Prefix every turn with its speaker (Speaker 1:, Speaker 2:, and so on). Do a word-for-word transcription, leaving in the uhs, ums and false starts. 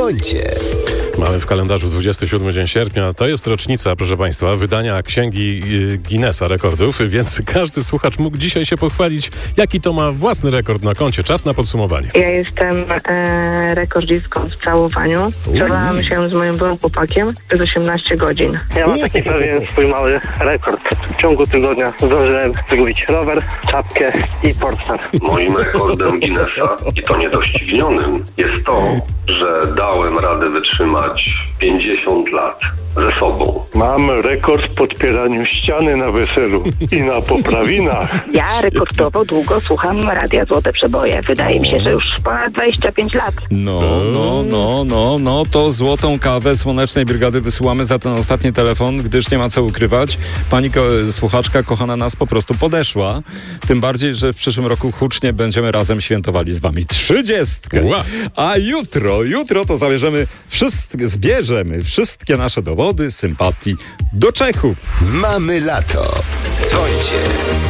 Speaker 1: Dzwońcie.
Speaker 2: Mamy w kalendarzu dwudziestego siódmego dzień sierpnia. To jest rocznica, proszę Państwa, wydania Księgi Guinnessa Rekordów, więc każdy słuchacz mógł dzisiaj się pochwalić, jaki to ma własny rekord na koncie. Czas na podsumowanie.
Speaker 3: Ja jestem e, rekordzistką w całowaniu. Całowałam się z moim byłym chłopakiem przez osiemnaście godzin.
Speaker 4: Ja mam taki pewien swój mały rekord. W ciągu tygodnia zdążyłem zgubić rower, czapkę i portfel.
Speaker 5: Moim rekordem Guinnessa, i to niedoścignionym, jest to, że dałem radę wytrzymać pięćdziesiąt lat ze sobą.
Speaker 6: Mam rekord w podpieraniu ściany na weselu i na poprawinach.
Speaker 7: Ja rekordowo długo słucham Radia Złote Przeboje. Wydaje mi się, że już ponad dwadzieścia pięć lat.
Speaker 8: No, no, no, no, no, to złotą kawę Słonecznej Brygady wysyłamy za ten ostatni telefon, gdyż nie ma co ukrywać. Pani ko- słuchaczka kochana nas po prostu podeszła. Tym bardziej, że w przyszłym roku hucznie będziemy razem świętowali z wami trzydziestkę.
Speaker 2: Wow.
Speaker 8: A jutro, jutro to zabierzemy wszystkie, zbierzemy wszystkie nasze dowody sympatii do Czechów.
Speaker 1: Mamy lato. Dzwońcie.